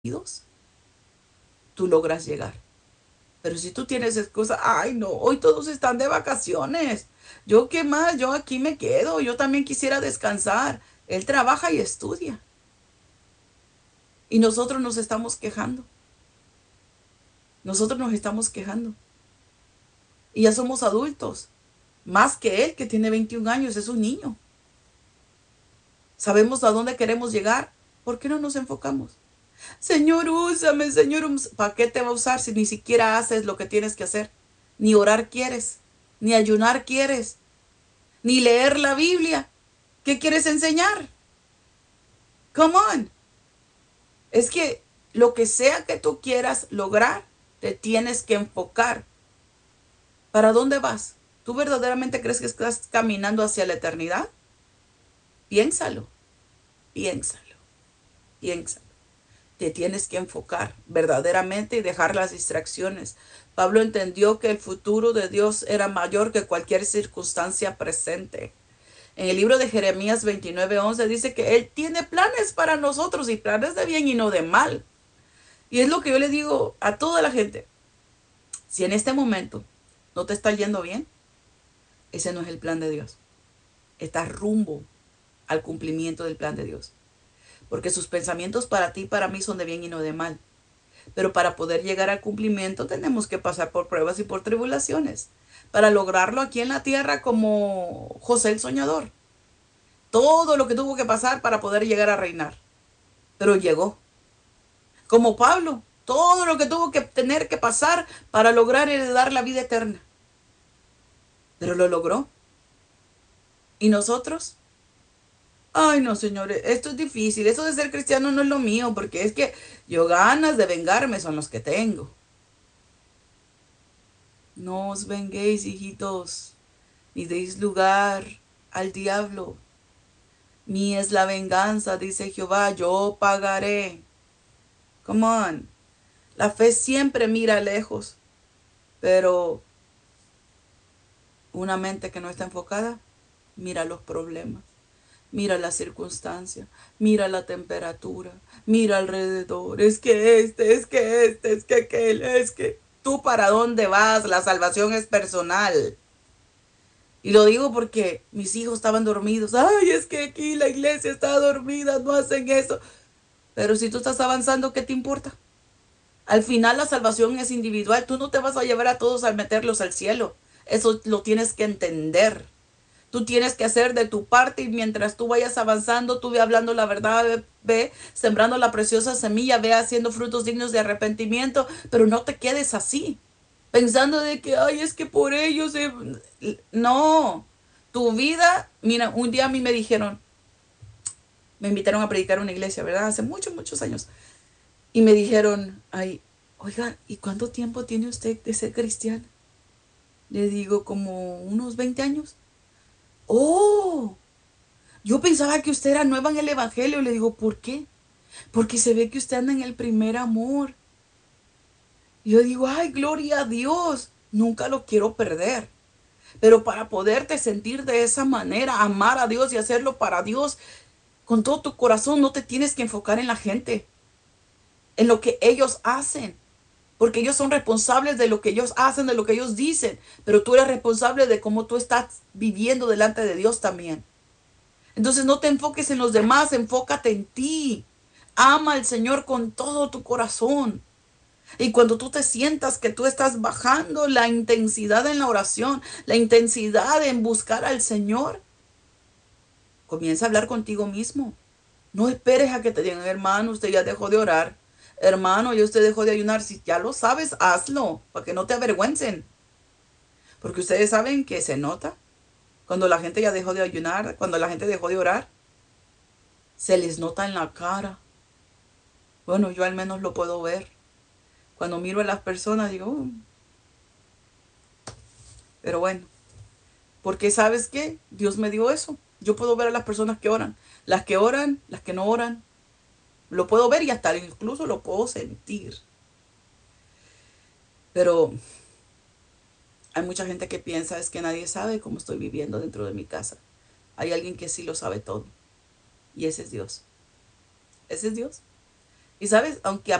tú logras llegar. Pero si tú tienes excusa, ay no, hoy todos están de vacaciones. Yo qué más, yo aquí me quedo, yo también quisiera descansar. Él trabaja y estudia. Y nosotros nos estamos quejando. Nosotros nos estamos quejando. Y ya somos adultos. Más que él, que tiene 21 años, es un niño. Sabemos a dónde queremos llegar. ¿Por qué no nos enfocamos? Señor, úsame, Señor. ¿Para qué te va a usar si ni siquiera haces lo que tienes que hacer? Ni orar quieres, ni ayunar quieres, ni leer la Biblia. ¿Qué quieres enseñar? Come on. Es que lo que sea que tú quieras lograr, te tienes que enfocar. ¿Para dónde vas? ¿Tú verdaderamente crees que estás caminando hacia la eternidad? Piénsalo, piénsalo, piénsalo. Te tienes que enfocar verdaderamente y dejar las distracciones. Pablo entendió que el futuro de Dios era mayor que cualquier circunstancia presente. En el libro de Jeremías 29:11 dice que Él tiene planes para nosotros y planes de bien y no de mal. Y es lo que yo le digo a toda la gente. Si en este momento no te está yendo bien, ese no es el plan de Dios. Estás rumbo al cumplimiento del plan de Dios. Porque sus pensamientos para ti y para mí son de bien y no de mal. Pero para poder llegar al cumplimiento tenemos que pasar por pruebas y por tribulaciones. Para lograrlo aquí en la tierra como José el soñador. Todo lo que tuvo que pasar para poder llegar a reinar. Pero llegó. Como Pablo. Todo lo que tuvo que tener que pasar para lograr heredar la vida eterna. Pero lo logró. ¿Y nosotros? Ay, no, señores, esto es difícil. Eso de ser cristiano no es lo mío, porque es que yo ganas de vengarme son los que tengo. No os venguéis, hijitos, ni deis lugar al diablo. Mía es la venganza, dice Jehová, yo pagaré. Come on. La fe siempre mira lejos, pero una mente que no está enfocada, mira los problemas, mira la circunstancia, mira la temperatura, mira alrededor. Es que es que aquel, es que tú para dónde vas, la salvación es personal. Y lo digo porque mis hijos estaban dormidos. Ay, es que aquí la iglesia está dormida, no hacen eso. Pero si tú estás avanzando, ¿qué te importa? Al final la salvación es individual. Tú no te vas a llevar a todos a meterlos al cielo. Eso lo tienes que entender. Tú tienes que hacer de tu parte y mientras tú vayas avanzando, tú ve hablando la verdad, ve sembrando la preciosa semilla, ve haciendo frutos dignos de arrepentimiento, pero no te quedes así, pensando de que, ay, es que por ellos... No, tu vida, mira, un día a mí me dijeron, me invitaron a predicar a una iglesia, ¿verdad? Hace muchos, muchos años. Y me dijeron, ay, oiga, ¿y cuánto tiempo tiene usted de ser cristiana? Le digo, como unos 20 años. Oh, yo pensaba que usted era nueva en el evangelio. Le digo, ¿por qué? Porque se ve que usted anda en el primer amor. Y yo digo, ay, gloria a Dios. Nunca lo quiero perder. Pero para poderte sentir de esa manera, amar a Dios y hacerlo para Dios con todo tu corazón, no te tienes que enfocar en la gente, en lo que ellos hacen. Porque ellos son responsables de lo que ellos hacen, de lo que ellos dicen. Pero tú eres responsable de cómo tú estás viviendo delante de Dios también. Entonces no te enfoques en los demás, enfócate en ti. Ama al Señor con todo tu corazón. Y cuando tú te sientas que tú estás bajando la intensidad en la oración, la intensidad en buscar al Señor, comienza a hablar contigo mismo. No esperes a que te digan, hermano, usted ya dejó de orar. Hermano, ya usted dejó de ayunar. Si ya lo sabes, hazlo, para que no te avergüencen. Porque ustedes saben que se nota cuando la gente ya dejó de ayunar, cuando la gente dejó de orar. Se les nota en la cara. Bueno, yo al menos lo puedo ver. Cuando miro a las personas digo, pero bueno, porque sabes qué, Dios me dio eso. Yo puedo ver a las personas que oran, las que no oran. Lo puedo ver y hasta incluso lo puedo sentir. Pero hay mucha gente que piensa es que nadie sabe cómo estoy viviendo dentro de mi casa. Hay alguien que sí lo sabe todo. Y ese es Dios. Ese es Dios. Y sabes, aunque